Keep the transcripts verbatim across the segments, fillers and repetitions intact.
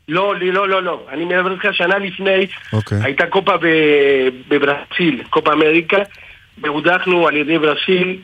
לא, לא, לא, לא. אני מדבר לך שנה לפני, okay. הייתה קופה בברסיל, קופה אמריקה, והודחנו על ידי ברסיל,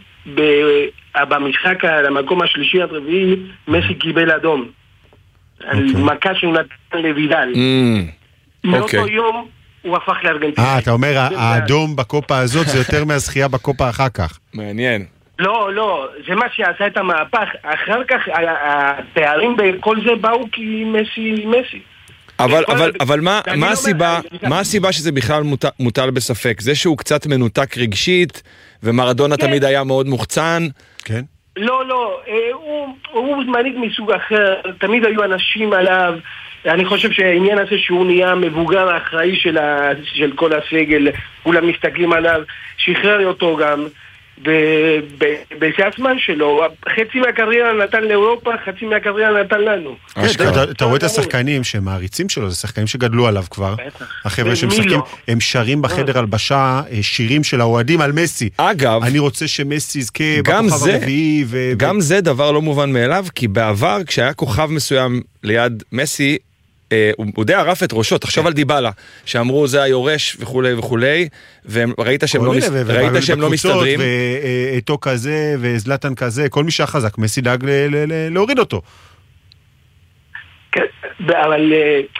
במשחק על המקום השלישי הרביעי, מסי קיבל אדום. Okay. על מכה שהוא נתן לוידל. Mm. מאותו Okay. יום הוא הפך לארגנטינה. אה, אתה אומר, האדום בקופה הזאת זה יותר מהזכייה בקופה אחר כך. מעניין. לא, לא, זה מה שעשה את המהפך. אחר כך התארים בכל זה באו כי מסי, מסי. אבל, אבל, אבל מה, מה הסיבה, מה הסיבה שזה בכלל מוטל, מוטל בספק? זה שהוא קצת מנותק רגשית, ומרדונה כן. תמיד היה מאוד מוחצן? כן. לא, לא, הוא, הוא מנהיג מסוג אחר, תמיד היו אנשים עליו, אני חושב שהעניין הזה שהוא נהיה מבוגר האחראי של, ה, של כל הסגל, כולם מסתכלים עליו, שחרר אותו גם, ובזה הזמן שלו, חצי מהקריירה נתן לאירופה, חצי מהקריירה נתן לנו. אתה רואה את השחקנים שמעריצים שלו, זה שחקנים שגדלו עליו כבר, החבר'ה שמשחקים, הם שרים בחדר הלבשה שירים של האוהדים על מסי. אגב, אני רוצה שמסי יזכה בכוכב הרביעי. גם זה דבר לא מובן מאליו, כי בעבר כשהיה כוכב מסוים ליד מסי, הוא די ערף את ראשו, תחשוב על דיבלה, שאמרו זה היורש וכולי וכולי, וראית שהם לא מסתדרים. ואיתו כזה, וזלטן כזה, כל מי שהחזק, מסי דאג להוריד אותו. כן, אבל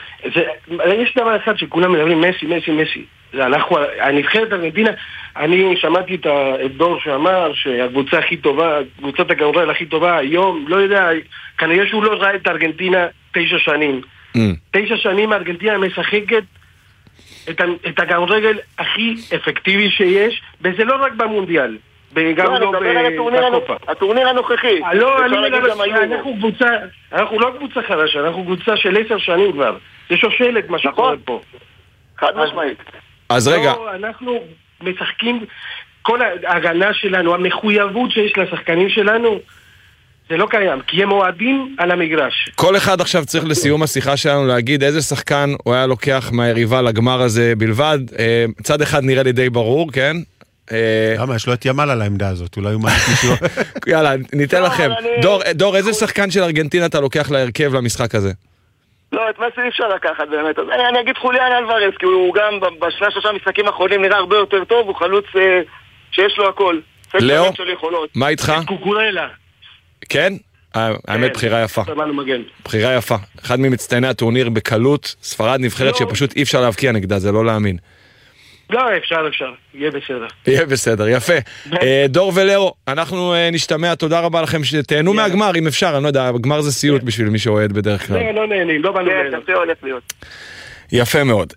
יש דבר אחד שכולם מדברים, מסי, מסי, מסי. הנבחרת ארגנטינה, אני שמעתי את דור שאמר שהקבוצה הכי טובה, קבוצת הכדורגל הכי טובה היום, לא יודע, כנראה שהוא לא ראה את ארגנטינה תשע שנים. Mm. תשע שנים ארגנטינה משחקת את, את הכדורגל הכי אפקטיבי שיש, וזה לא רק במונדיאל, וגם לא, לא בקופה. הטורניר הנוכחי. לא, אני מדבר, אנחנו קבוצה, אנחנו לא קבוצה חדשה, אנחנו קבוצה של עשר שנים כבר. זה שושלת מה שקורה פה. חד משמעית. אז רגע. לא, אנחנו משחקים, כל ההגנה שלנו, המחויבות שיש לשחקנים שלנו, זה לא קיים, כי הם מועדים על המגרש. כל אחד עכשיו צריך לסיום השיחה שלנו להגיד איזה שחקן הוא היה לוקח מהיריבה לגמר הזה בלבד. צד אחד נראה לי די ברור, כן? למה? יש לו את ימל על העמדה הזאת, אולי הוא מעט מישהו. יאללה, ניתן לכם. דור, איזה שחקן של ארגנטינה אתה לוקח להרכב למשחק הזה? לא, את מסי אי אפשר לקחת באמת. אני אגיד חוליאן אלוורז, כי הוא גם בשני שלושה משחקים האחרונים נראה הרבה יותר טוב, הוא חלוץ שיש לו הכל. לאו, מה איתך? קוקורלה. כן? האמת בחירה יפה. בחירה יפה. אחד ממצטייני הטורניר בקלות, ספרד נבחרת שפשוט אי אפשר להבקיע נגדה, זה לא להאמין. לא, אפשר, אפשר. יהיה בסדר. יהיה בסדר, יפה. דור ולאו, אנחנו נשתמע, תודה רבה לכם שתהנו מהגמר, אם אפשר, אני לא יודע, הגמר זה סיוט בשביל מי שאוהד בדרך כלל. לא, לא נהנים, לא באנו נהנים. יפה מאוד.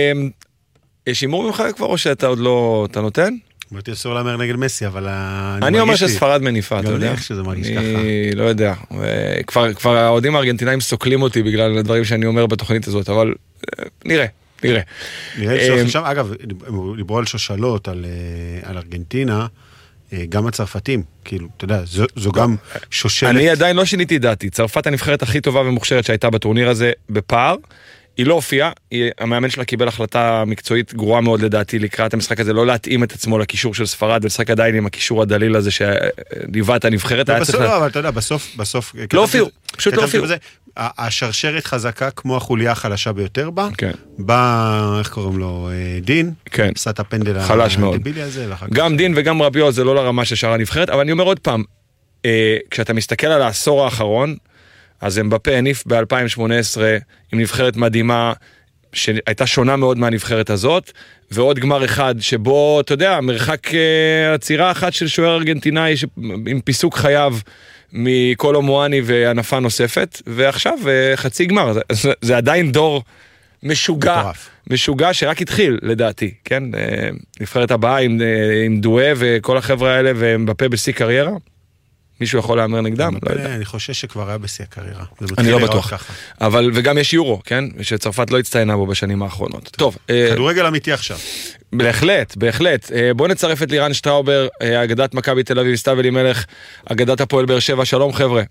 יש אימור ממך כבר או שאתה עוד לא, אתה נותן? באתי אסור לאמר נגד מסי, אבל אני אומר שספרד מניפה, אתה יודע? גם לי איך שזה מרגיש ככה. אני לא יודע. כבר האוהדים הארגנטינאים סוקלים אותי בגלל הדברים שאני אומר בתוכנית הזאת, אבל נראה, נראה. נראה ששם, אגב, דיברו על שושלות, על ארגנטינה, גם הצרפתים, כאילו, אתה יודע, זו גם שושלת. אני עדיין לא שיניתי דעתי. צרפת הנבחרת הכי טובה ומוכשרת שהייתה בטורניר הזה בפער, היא לא הופיעה, המאמן שלה קיבל החלטה מקצועית גרועה מאוד לדעתי לקראת המשחק הזה, לא להתאים את עצמו לקישור של ספרד, ולשחק עדיין עם הקישור הדליל הזה שדיווה את הנבחרת. לא, אבל אתה יודע, בסוף, בסוף... לא הופיעו, פשוט לא הופיעו. השרשרת חזקה כמו החוליה החלשה ביותר בה, בא, איך קוראים לו, דין, עשה את הפנדל הדבילי הזה. גם דין וגם רביו זה לא לרמה של שאר הנבחרת, אבל אני אומר עוד פעם, כשאתה מסתכל על העשור האחרון, אז אמבפה הניף ב-אלפיים שמונה עשרה עם נבחרת מדהימה שהייתה שונה מאוד מהנבחרת הזאת, ועוד גמר אחד שבו, אתה יודע, מרחק עצירה אחת של שוער ארגנטינאי עם פיסוק חייו מקולו מואני וענפה נוספת, ועכשיו חצי גמר. זה, זה עדיין דור משוגע, משוגע שרק התחיל לדעתי, כן? נבחרת הבאה עם, עם דואה וכל החבר'ה האלה ואמבפה בשיא קריירה. מישהו יכול לאמר נגדם? אני חושב שכבר היה בשיא הקריירה. אני לא בטוח. אבל, וגם יש יורו, כן? שצרפת לא הצטיינה בו בשנים האחרונות. טוב. כדורגל אמיתי עכשיו. בהחלט, בהחלט. בוא נצרף את לירן שטראובר, אגדת מכבי תל אביב, סתיו אלימלך, אגדת הפועל באר שבע. שלום חבר'ה.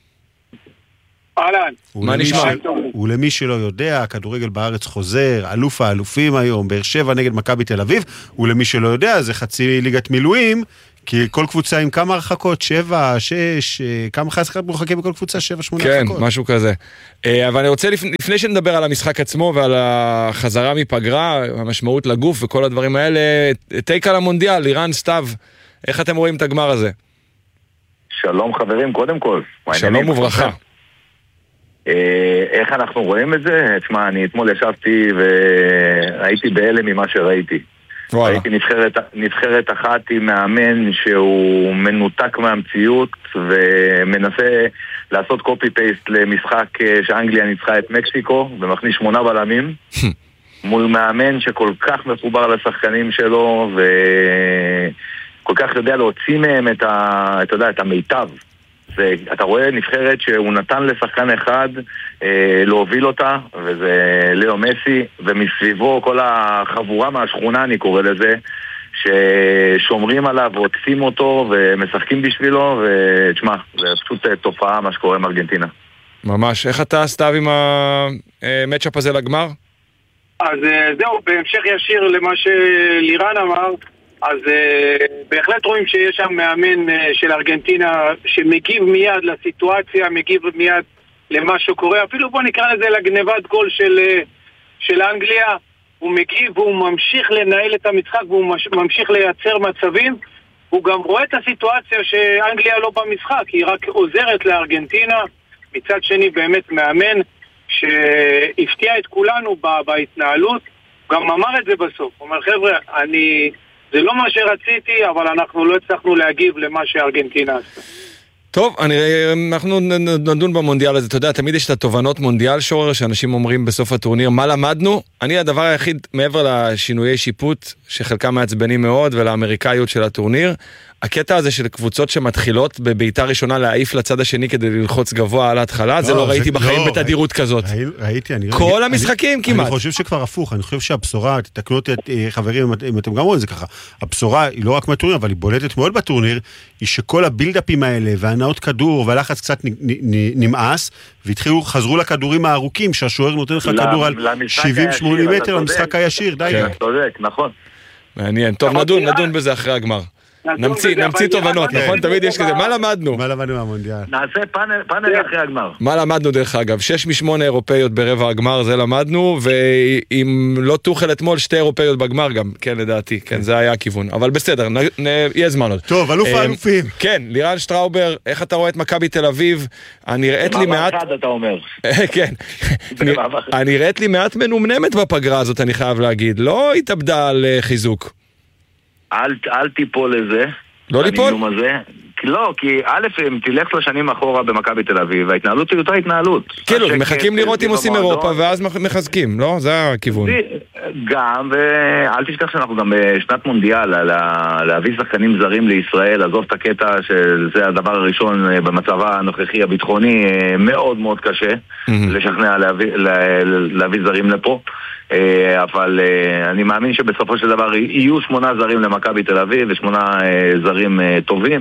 אהלן. מה נשמע? ולמי שלא יודע, הכדורגל בארץ חוזר, אלוף האלופים היום, באר שבע נגד מכבי תל אביב, ולמי שלא יודע, זה חצי ליגת מילואים, כי כל קבוצה עם כמה הרחקות, שבע, שש, כמה חזקת מורחקים בכל קבוצה, שבע, שמונה הרחקות. כן, משהו כזה. אבל אני רוצה, לפני שנדבר על המשחק עצמו ועל החזרה מפגרה, המשמעות לגוף וכל הדברים האלה, טייק על המונדיאל, לירן, סתיו, איך אתם רואים את הגמר הזה? שלום חברים, קודם כל. שלום וברכה. איך אנחנו רואים את זה? תשמע, אני אתמול ישבתי והייתי בהלם ממה שראיתי. ראיתי נבחרת, נבחרת אחת עם מאמן שהוא מנותק מהמציאות ומנסה לעשות קופי פייסט למשחק שאנגליה ניצחה את מקסיקו ומכניס שמונה בלמים מול מאמן שכל כך מחובר לשחקנים שלו וכל כך יודע להוציא מהם את, ה, אתה יודע, את המיטב. זה, אתה רואה נבחרת שהוא נתן לשחקן אחד אה, להוביל אותה, וזה ליאו מסי, ומסביבו כל החבורה מהשכונה, אני קורא לזה, ששומרים עליו ועוטפים אותו ומשחקים בשבילו, ותשמע, זה פשוט תופעה מה שקורה עם ארגנטינה. ממש. איך אתה, סתיו, עם המאצ'אפ הזה לגמר? אז זהו, בהמשך ישיר למה שלירן אמר, אז uh, בהחלט רואים שיש שם מאמן uh, של ארגנטינה שמגיב מיד לסיטואציה, מגיב מיד למה שקורה, אפילו בוא נקרא לזה לגנבת גול של, uh, של אנגליה, הוא מגיב והוא ממשיך לנהל את המשחק והוא מש, ממשיך לייצר מצבים, הוא גם רואה את הסיטואציה שאנגליה לא במשחק, היא רק עוזרת לארגנטינה, מצד שני באמת מאמן שהפתיע את כולנו בהתנהלות, גם אמר את זה בסוף, הוא אומר חבר'ה, אני... זה לא מה שרציתי, אבל אנחנו לא הצלחנו להגיב למה שארגנטינה עשתה. טוב, אני, אנחנו נדון במונדיאל הזה. אתה יודע, תמיד יש את התובנות מונדיאל שורר, שאנשים אומרים בסוף הטורניר, מה למדנו? אני הדבר היחיד, מעבר לשינויי שיפוט, שחלקם מעצבנים מאוד, ולאמריקאיות של הטורניר, הקטע הזה של קבוצות שמתחילות בביתה ראשונה להעיף לצד השני כדי ללחוץ גבוה על ההתחלה, זה לא ראיתי בחיים בתדירות כזאת. ראיתי, אני... כל המשחקים כמעט. אני חושב שכבר הפוך, אני חושב שהבשורה, תתקנו אותי חברים, אם אתם גם רואים את זה ככה, הבשורה היא לא רק מהטורניר, אבל היא בולטת מאוד בטורניר, היא שכל הבילדאפים האלה, והנאות כדור, והלחץ קצת נמאס, והתחילו, חזרו לכדורים הארוכים, שהשוער נותן לך כדור על שבעים שמונים מטר למשחק הישיר, די. צודק, נכון. מעניין. טוב, נדון, נדון בזה אחרי הגמר. נמציא, נמציא תובנות, נכון? תמיד יש כזה, מה למדנו? מה למדנו מהמונדיאל? נעשה פאנל אחרי הגמר. מה למדנו דרך אגב? שש משמונה אירופאיות ברבע הגמר, זה למדנו, ואם לא תוכל אתמול, שתי אירופאיות בגמר גם, כן, לדעתי, כן, זה היה הכיוון. אבל בסדר, יהיה זמן עוד. טוב, אלוף האלופים. כן, לירן שטראובר, איך אתה רואה את מכבי תל אביב? נראית לי מעט... במעבר אחד אתה אומר. כן. נראית לי מעט מנומנמת בפגרה הזאת, אני חייב להגיד. לא התאבדה על חיזוק. אל, אל תיפול לזה. לא ליפול? לא, כי א', אם תלך לשנים אחורה במכבי תל אביב, ההתנהלות היא אותה התנהלות. כאילו, מחכים לראות אם עושים אירופה, ואז מחזקים, לא? זה הכיוון. גם, ואל תשכח שאנחנו גם בשנת מונדיאל, להביא שחקנים זרים לישראל, לעזוב את הקטע שזה הדבר הראשון במצבה הנוכחי הביטחוני, מאוד מאוד קשה לשכנע להביא זרים לפה. אבל אני מאמין שבסופו של דבר יהיו שמונה זרים למכבי תל אביב ושמונה זרים טובים.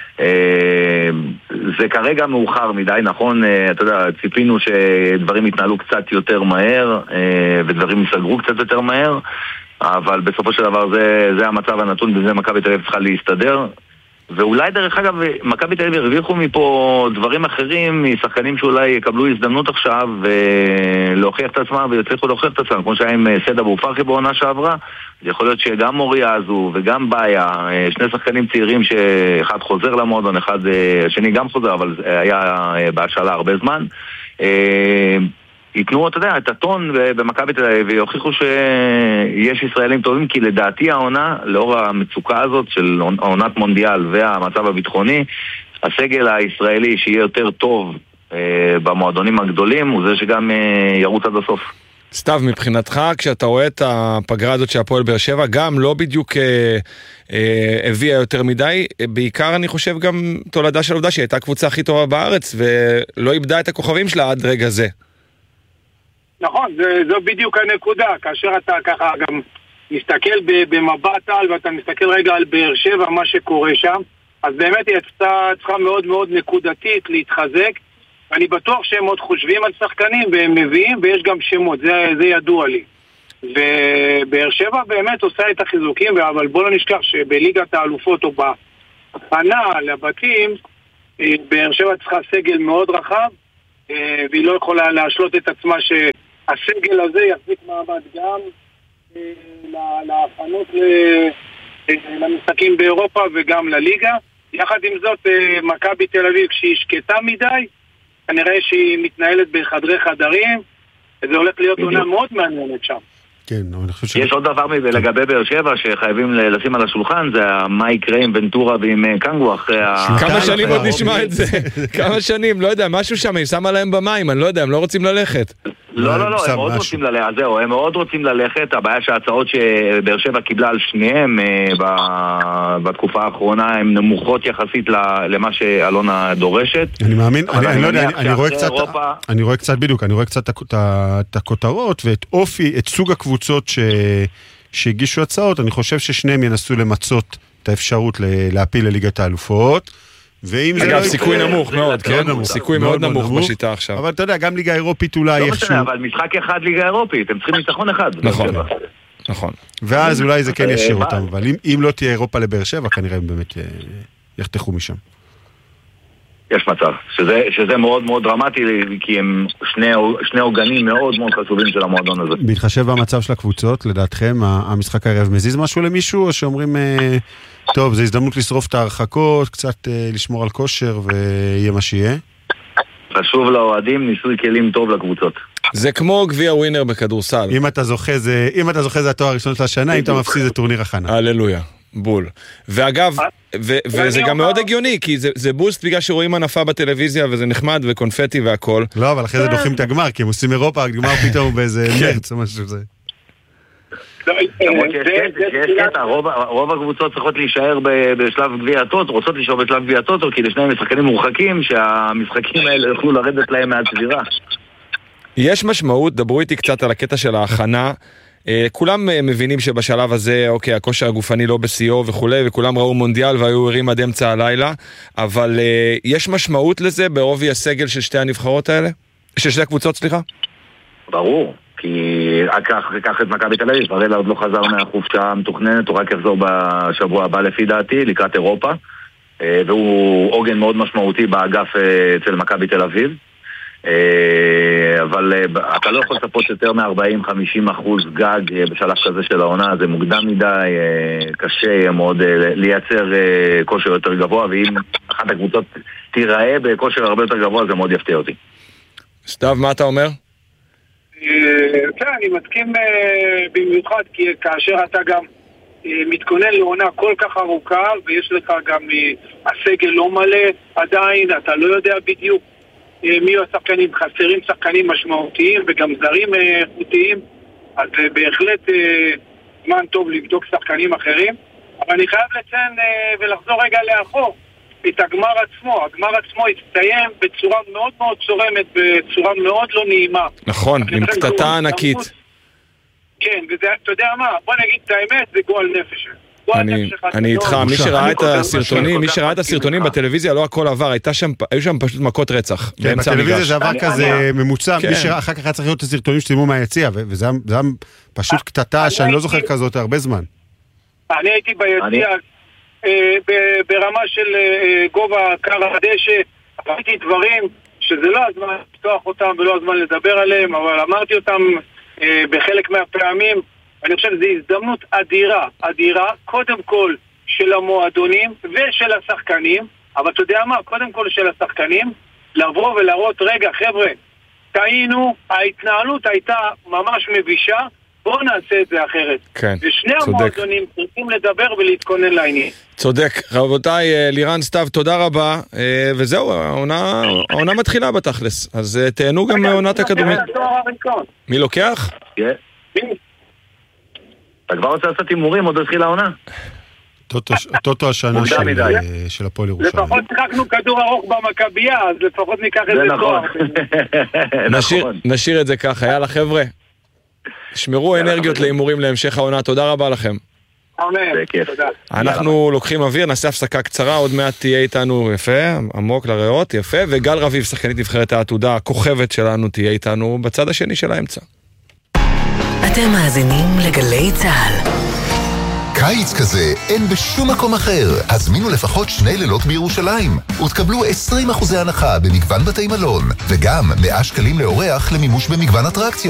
זה כרגע מאוחר מדי, נכון? אתה יודע, ציפינו שדברים יתנהלו קצת יותר מהר ודברים יסגרו קצת יותר מהר, אבל בסופו של דבר זה, זה המצב הנתון, וזה מכבי תל אביב צריכה להסתדר. ואולי דרך אגב, מכבי תל אביב הרוויחו מפה דברים אחרים, משחקנים שאולי יקבלו הזדמנות עכשיו ולהוכיח את עצמם ויצליחו להוכיח את עצמם, כמו שהיה עם סד אבו פרחי בעונה שעברה. יכול להיות שגם מוריה הזו וגם באיה, שני שחקנים צעירים שאחד חוזר למועדון, אחד, השני גם חוזר, אבל היה בהשאלה הרבה זמן. ייתנו, אתה יודע, את הטון במכבי תל אביב ויוכיחו שיש ישראלים טובים, כי לדעתי העונה, לאור המצוקה הזאת של עונת מונדיאל והמצב הביטחוני, הסגל הישראלי שיהיה יותר טוב במועדונים הגדולים הוא זה שגם ירוץ עד הסוף. סתיו, מבחינתך, כשאתה רואה את הפגרה הזאת של הפועל באר שבע, גם לא בדיוק אה, אה, הביאה יותר מדי, בעיקר אני חושב גם תולדה של עובדה שהיא הייתה הקבוצה הכי טובה בארץ, ולא איבדה את הכוכבים שלה עד רגע זה. נכון, זה, זו בדיוק הנקודה, כאשר אתה ככה גם מסתכל במבט על, ואתה מסתכל רגע על באר שבע, מה שקורה שם, אז באמת היא צריכה מאוד מאוד נקודתית להתחזק, אני בטוח שהם עוד חושבים על שחקנים והם מביאים, ויש גם שמות, זה, זה ידוע לי. ובאר שבע באמת עושה את החיזוקים, אבל בוא לא נשכח שבליגת האלופות או הכנה לבתים, באר שבע צריכה סגל מאוד רחב, והיא לא יכולה להשלות את עצמה שהסגל הזה יחזיק מעמד גם להכנות למשחקים באירופה וגם לליגה. יחד עם זאת, מכבי תל אביב, כשהיא שקטה מדי, כנראה שהיא מתנהלת בחדרי חדרים, וזה הולך להיות עונה מאוד מעניינת שם. כן, אבל אני חושב ש... יש עוד דבר לגבי באר שבע שחייבים לשים על השולחן, זה מה יקרה עם ונטורה ועם קנגו אחרי ה... כמה שנים עוד נשמע את זה? כמה שנים, לא יודע, משהו שם, היא שמה להם במים, אני לא יודע, הם לא רוצים ללכת. לא, לא, לא, הם מאוד רוצים ללכת, זהו, הם מאוד רוצים ללכת, הבעיה שההצעות שבאר שבע קיבלה על שניהם בתקופה האחרונה הן נמוכות יחסית למה שאלונה דורשת. אני מאמין, אני לא יודע, אני רואה קצת בדיוק, אני רואה קצת את הכותרות ואת אופי, את סוג הקבוצות שהגישו הצעות, אני חושב ששניהם ינסו למצות את האפשרות להפיל לליגת האלופות. אגב, סיכוי נמוך מאוד, כן? סיכוי מאוד נמוך בשיטה עכשיו. אבל אתה יודע, גם ליגה אירופית אולי איכשהו... לא משנה, אבל משחק אחד ליגה אירופית, הם צריכים ניצחון אחד. נכון, נכון. ואז אולי זה כן ישאיר אותם, אבל אם לא תהיה אירופה לבאר שבע, כנראה הם באמת יחתכו משם. יש מצב, שזה מאוד מאוד דרמטי, כי הם שני עוגנים מאוד מאוד חשובים של המועדון הזה. בהתחשב במצב של הקבוצות, לדעתכם, המשחק הערב מזיז משהו למישהו, או שאומרים... טוב, זו הזדמנות לשרוף את ההרחקות, קצת אה, לשמור על כושר ויהיה מה שיהיה. חשוב לאוהדים, ניסוי כלים טוב לקבוצות. זה כמו גביע ווינר בכדורסל. אם אתה זוכה זה, אם אתה זוכה זה התואר הראשון של השנה, אם אתה מפסיד זה טורניר הכנה. הללויה, בול. ואגב, ו- וזה גם מאוד הגיוני, כי זה, זה בוסט בגלל שרואים ענפה בטלוויזיה, וזה נחמד וקונפטי והכל. לא, אבל אחרי זה דוחים את הגמר, כי הם עושים אירופה, הגמר פתאום באיזה מרץ או משהו זה. רוב הקבוצות צריכות להישאר בשלב גביע הטוטו, רוצות להישאר בשלב גביע הטוטו, כי לשניהם משחקנים מורחקים שהמשחקים האלה יוכלו לרדת להם מהצבירה. יש משמעות, דברו איתי קצת על הקטע של ההכנה. כולם מבינים שבשלב הזה, אוקיי, הכושר הגופני לא בשיאו וכולי, וכולם ראו מונדיאל והיו ערים עד אמצע הלילה, אבל יש משמעות לזה בעובי הסגל של שתי הנבחרות האלה? של שתי הקבוצות, סליחה? ברור. כי אקח את מכבי תל אביב, הראלה עוד לא חזר מהחופשה המתוכננת, הוא רק יחזור בשבוע הבא לפי דעתי, לקראת אירופה, והוא עוגן מאוד משמעותי באגף אצל מכבי תל אביב, אבל אתה לא יכול לצפות יותר מ-ארבעים חמישים אחוז גג בשלב כזה של העונה, זה מוקדם מדי, קשה מאוד לייצר כושר יותר גבוה, ואם אחת הקבוצות תיראה בכושר הרבה יותר גבוה, זה מאוד יפתיע אותי. סתיו, מה אתה אומר? כן, אני מתקים במיוחד, כי כאשר אתה גם מתכונן לעונה כל כך ארוכה, ויש לך גם הסגל לא מלא עדיין, אתה לא יודע בדיוק מי השחקנים, חסרים שחקנים משמעותיים וגם זרים איכותיים, אז בהחלט זמן טוב לבדוק שחקנים אחרים. אבל אני חייב לציין ולחזור רגע לאחור את הגמר עצמו. הגמר עצמו הסתיים בצורה מאוד מאוד צורמת, בצורה מאוד לא נעימה. נכון, עם קטטה ענקית. כן, וזה, אתה יודע מה, בוא נגיד את האמת, זה גועל נפש. אני, אני איתך, מי שראה את הסרטונים, מי שראה את הסרטונים בטלוויזיה לא הכל עבר, היו שם פשוט מכות רצח. כן, בטלוויזיה זה עבר כזה ממוצע, מי שראה אחר כך היה צריך להיות את הסרטונים שצילמו מהיציע, וזה היה פשוט קטטה שאני לא זוכר כזאת הרבה זמן. אני הייתי ביציע ברמה של גובה קר הדשא, ראיתי דברים שזה לא הזמן לפתוח אותם ולא הזמן לדבר עליהם, אבל אמרתי אותם בחלק מהפעמים. אני חושב שזו הזדמנות אדירה, אדירה, קודם כל של המועדונים ושל השחקנים, אבל אתה יודע מה, קודם כל של השחקנים, לבוא ולהראות, רגע חבר'ה, טעינו, ההתנהלות הייתה ממש מבישה, בואו נעשה את זה אחרת. כן, ושני צודק. המועדונים צריכים לדבר ולהתכונן לעניין. צודק. רבותיי, לירן, סתיו, תודה רבה, וזהו, העונה, העונה מתחילה בתכלס, אז תהנו גם מעונת הכדורגל. מי לוקח? כן. אתה כבר רוצה לעשות הימורים, עוד התחילה העונה? טוטו השנה של הפועל ירושלים. לפחות שיחקנו כדור ארוך במכבייה, אז לפחות ניקח את זה תואר. נשאיר את זה ככה, יאללה חבר'ה. שמרו אנרגיות להימורים להמשך העונה, תודה רבה לכם. אנחנו לוקחים אוויר, נעשה הפסקה קצרה, עוד מעט תהיה איתנו יפה, עמוק לריאות, יפה, וגל רביב, שחקנית נבחרת העתודה, הכוכבת שלנו, תהיה איתנו בצד השני של האמצע. אתם מאזינים לגלי צהל. קיץ כזה אין בשום מקום אחר. הזמינו לפחות שני לילות בירושלים ותקבלו עשרים אחוז הנחה במגוון בתי מלון וגם מאה שקלים לאורח למימוש במגוון אטרקציות.